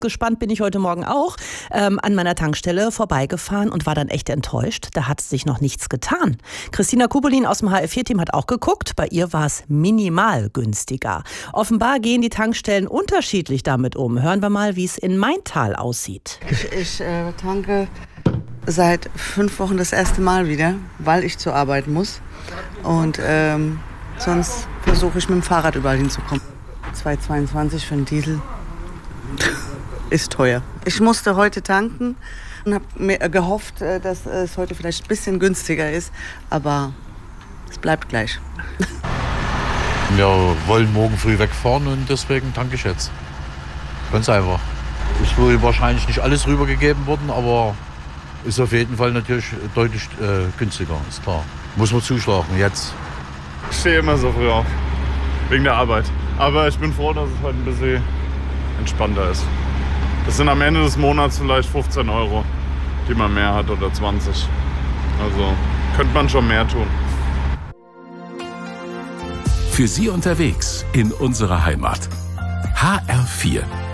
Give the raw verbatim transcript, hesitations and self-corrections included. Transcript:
gespannt bin ich heute Morgen auch, ähm, an meiner Tankstelle vorbeigefahren und war dann echt enttäuscht. Da hat sich noch nichts getan. Christina Kubolin aus dem H F vier Team hat auch geguckt. Bei ihr war es minimal günstiger. Offenbar gehen die Tankstellen unterschiedlich damit um. Hören wir mal, wie es in Maintal aussieht. Ich, ich äh, tanke seit fünf Wochen das erste Mal wieder, weil ich zur Arbeit muss. Und ähm, sonst versuche ich mit dem Fahrrad überall hinzukommen. zwei Euro zweiundzwanzig für einen Diesel. Ist teuer. Ich musste heute tanken und habe mir gehofft, dass es heute vielleicht ein bisschen günstiger ist, aber es bleibt gleich. Wir wollen morgen früh wegfahren und deswegen tanke ich jetzt. Ganz einfach. Ist wohl wahrscheinlich nicht alles rübergegeben worden, aber ist auf jeden Fall natürlich deutlich äh, günstiger, ist klar. Muss man zuschlagen jetzt. Ich stehe immer so früh auf, wegen der Arbeit. Aber ich bin froh, dass es heute ein bisschen entspannter ist. Das sind am Ende des Monats vielleicht fünfzehn Euro, die man mehr hat, oder zwanzig. Also könnte man schon mehr tun. Für Sie unterwegs in unserer Heimat. H R vier.